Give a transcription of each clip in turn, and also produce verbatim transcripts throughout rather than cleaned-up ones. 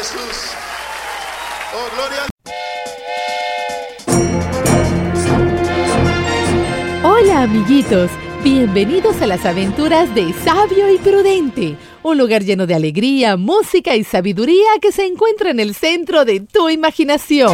Jesús. Oh, gloria a... Hola, amiguitos. Bienvenidos a las aventuras de Sabio y Prudente, un lugar lleno de alegría, música y sabiduría que se encuentra en el centro de tu imaginación.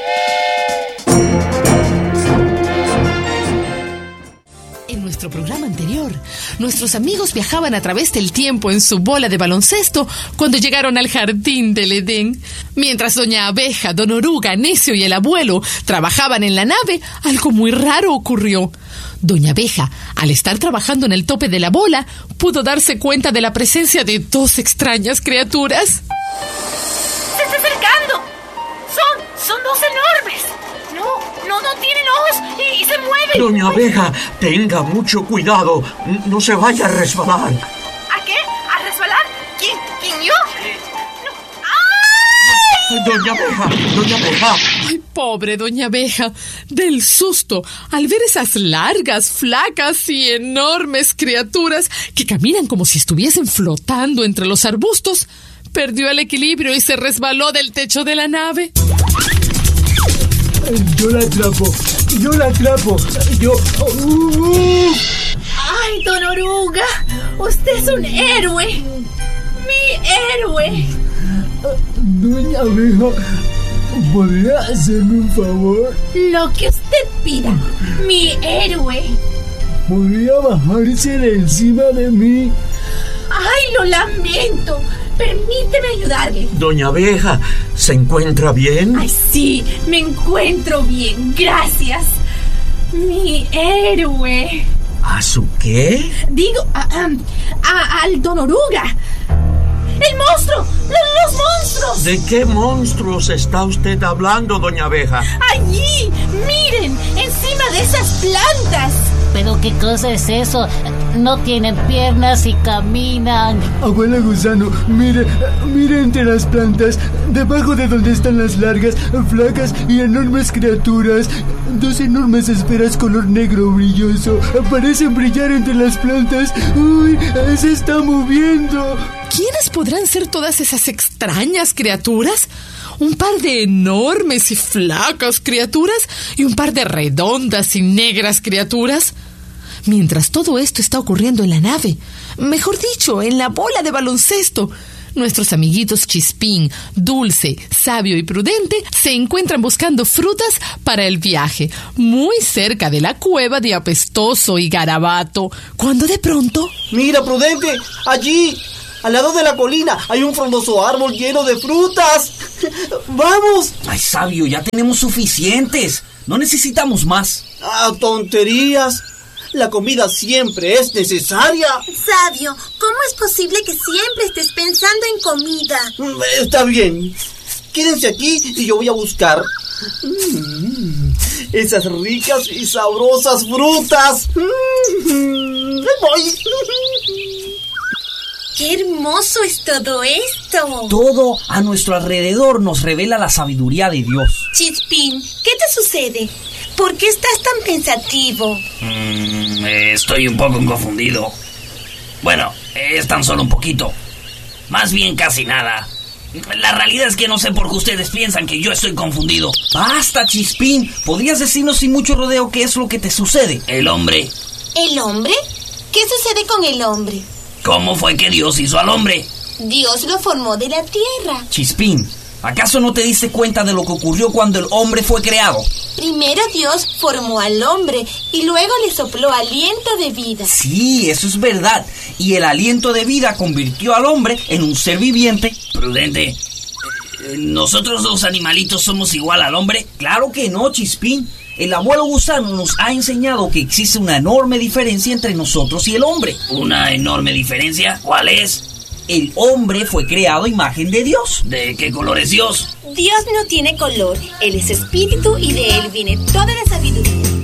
En nuestro programa anterior, nuestros amigos viajaban a través del tiempo en su bola de baloncesto cuando llegaron al jardín del Edén. Mientras Doña Abeja, Don Oruga, Necio y el abuelo trabajaban en la nave, algo muy raro ocurrió. Doña Abeja, al estar trabajando en el tope de la bola, pudo darse cuenta de la presencia de dos extrañas criaturas. ¡Se está acercando! ¡Son, son dos enormes! No, no, no tienen ojos y, y se mueven. Doña Abeja, tenga mucho cuidado, no se vaya a resbalar. ¿A qué? ¿A resbalar? ¿Quién? ¿Quién yo? Doña Abeja, Doña Abeja. Ay, pobre Doña Abeja, del susto al ver esas largas, flacas y enormes criaturas que caminan como si estuviesen flotando entre los arbustos, perdió el equilibrio y se resbaló del techo de la nave. Yo la atrapo, yo la atrapo, yo... Uh, uh. ¡Ay, Don Oruga! ¡Usted es un héroe! ¡Mi héroe! Doña Abeja, ¿podría hacerme un favor? Lo que usted pida, mi héroe. ¿Podría bajarse de encima de mí? ¡Ay, lo lamento! Permíteme ayudarle. Doña Abeja, ¿se encuentra bien? ¡Ay, sí! Me encuentro bien, gracias. Mi héroe. ¿A su qué? Digo, a, a, a, al Don Oruga. ¡El monstruo! ¡Los, los monstruos! ¿De qué monstruos está usted hablando, Doña Abeja? ¡Allí! ¡Miren! ¡Encima de esas plantas! ¿Pero qué cosa es eso? No tienen piernas y caminan. Abuela Gusano, mire, mire entre las plantas, debajo de donde están las largas, flacas y enormes criaturas. Dos enormes esferas color negro brilloso parecen brillar entre las plantas. ¡Uy! ¡Se está moviendo! ¿Quiénes podrán ser todas esas extrañas criaturas? Un par de enormes y flacas criaturas y un par de redondas y negras criaturas. Mientras todo esto está ocurriendo en la nave, mejor dicho, en la bola de baloncesto, nuestros amiguitos Chispín, Dulce, Sabio y Prudente se encuentran buscando frutas para el viaje, muy cerca de la cueva de Apestoso y Garabato, cuando de pronto... ¡Mira, Prudente! ¡Allí! Al lado de la colina hay un frondoso árbol lleno de frutas. ¡Vamos! Ay, Sabio, ya tenemos suficientes. No necesitamos más. ¡Ah, tonterías! La comida siempre es necesaria. Sabio, ¿cómo es posible que siempre estés pensando en comida? Está bien. Quédense aquí y yo voy a buscar mm, esas ricas y sabrosas frutas. Mm, voy. ¡Qué hermoso es todo esto! Todo a nuestro alrededor nos revela la sabiduría de Dios. Chispín, ¿qué te sucede? ¿Por qué estás tan pensativo? Mm, estoy un poco confundido. Bueno, es tan solo un poquito. Más bien casi nada. La realidad es que no sé por qué ustedes piensan que yo estoy confundido. ¡Basta, Chispín! ¿Podrías decirnos sin mucho rodeo qué es lo que te sucede? El hombre. ¿El hombre? ¿Qué sucede con el hombre? ¿Cómo fue que Dios hizo al hombre? Dios lo formó de la tierra. Chispín, ¿acaso no te diste cuenta de lo que ocurrió cuando el hombre fue creado? Primero Dios formó al hombre y luego le sopló aliento de vida. Sí, eso es verdad. Y el aliento de vida convirtió al hombre en un ser viviente. Prudente, ¿nosotros los animalitos somos igual al hombre? Claro que no, Chispín. El abuelo gusano nos ha enseñado que existe una enorme diferencia entre nosotros y el hombre. ¿Una enorme diferencia? ¿Cuál es? El hombre fue creado a imagen de Dios. ¿De qué color es Dios? Dios no tiene color, Él es espíritu y de Él viene toda la sabiduría.